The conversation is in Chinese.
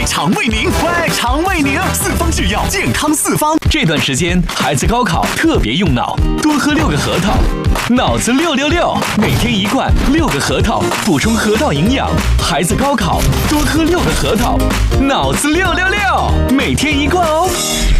肠胃宁，肠胃宁，四方制药，健康四方。这段时间孩子高考特别用脑，多喝6个核桃，脑子666，每天1罐6个核桃，补充核桃营养。孩子高考多喝6个核桃，脑子666，每天1罐哦。